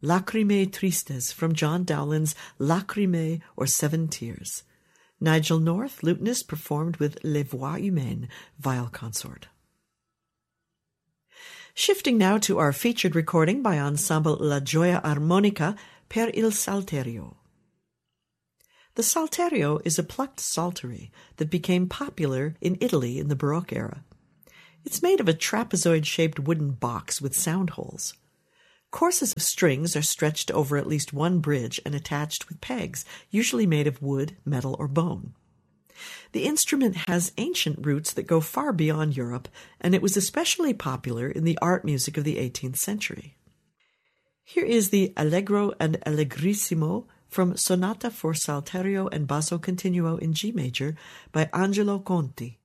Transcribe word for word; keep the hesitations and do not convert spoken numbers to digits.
Lacrimae Tristes from John Dowland's Lacrimae or Seven Tears. Nigel North, lutenist, performed with Les Voix Humaines, viol consort. Shifting now to our featured recording by Ensemble La Gioia Armonica per il Salterio. The salterio is a plucked psaltery that became popular in Italy in the Baroque era. It's made of a trapezoid-shaped wooden box with sound holes. Courses of strings are stretched over at least one bridge and attached with pegs, usually made of wood, metal, or bone. The instrument has ancient roots that go far beyond Europe, and it was especially popular in the art music of the eighteenth century. Here is the Allegro and Allegrissimo from Sonata for Salterio and Basso Continuo in G major by Angelo Conti.